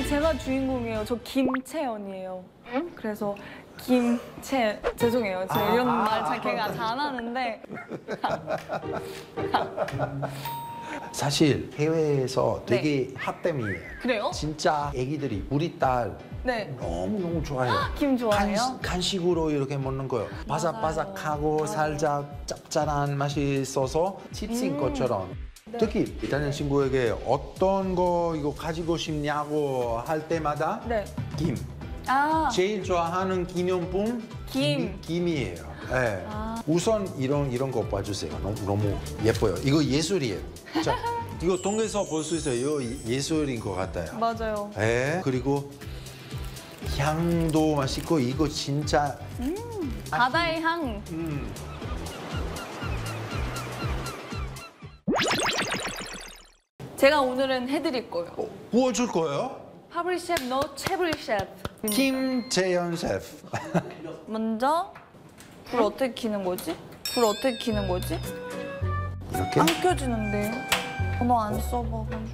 제가 주인공이에요. 저 김채연이에요. 그래서 죄송해요. 제가 이런 말 자기가 잘하는데. 사실 해외에서 되게 핫템이에요. 그래요? 진짜 애기들이 우리 딸 네. 너무너무 좋아해요. 김 좋아해요? 간식으로 이렇게 먹는 거예요. 바삭바삭하고 살짝 짭짤한 맛이 있어서 치킨 것처럼. 네. 특히 이탈리안 친구에게 어떤 거 이거 가지고 싶냐고 할 때마다 네. 김. 아, 제일 좋아하는 기념품 김이에요. 네. 우선 이런 거 봐주세요. 너무 예뻐요. 이거 예술이에요. 자, 이거 동네에서 볼 수 있어요. 이거 예술인 것 같아요. 맞아요. 네. 그리고 향도 맛있고 이거 진짜 바다의 향. 제가 오늘은 해드릴 거예요. 구워줄 거예요? 파브리 셰프, 너 채브리 셰프. 김재현 셰프. 먼저 불 어떻게 켜는 거지? 이렇게? 안 켜지는데요? 번호 안 써봐가지고.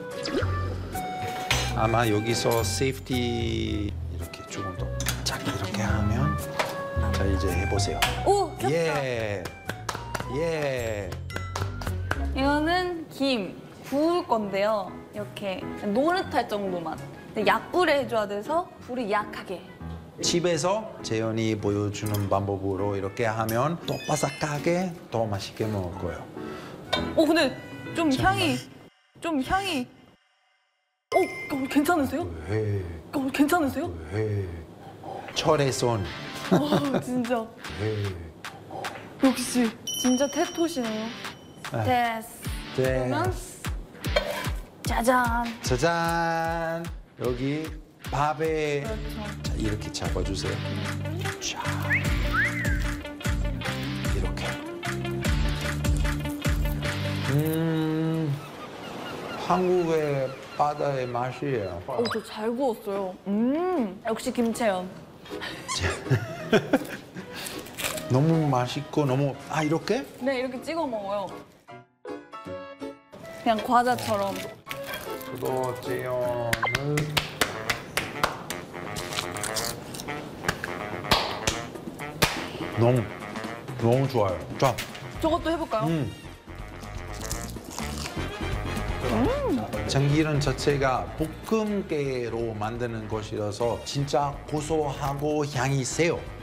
아마 여기서 세이프티 이렇게 조금 더 짝 이렇게 하면 자 이제 해보세요. 오! 켰다. 예. 이거는 김 구울 건데요. 이렇게 노릇할 정도만. 근데 약불에 해줘야 돼서 불이 약하게. 집에서 재현이 보여주는 방법으로 이렇게 하면 더 바삭하게 더 맛있게 먹을 거예요. 근데 좀 잠깐만. 향이. 괜찮으세요? 왜? 괜찮으세요? 왜? 철의 손. 진짜. 왜? 역시 진짜 테토시네요. 됐어. 그러면 짜잔. 짜잔. 여기 밥에 그렇죠. 자, 이렇게 잡아주세요. 자, 이렇게. 한국의 바다의 맛이에요. 저 잘 구웠어요. 역시 김채연. 너무 맛있고 너무 이렇게? 네, 이렇게 찍어 먹어요. 그냥 과자처럼. 저도 재현을 너무 좋아요. 자, 저것도 해볼까요? 참기름 자체가 볶음깨로 만드는 것이라서 진짜 고소하고 향이 세요.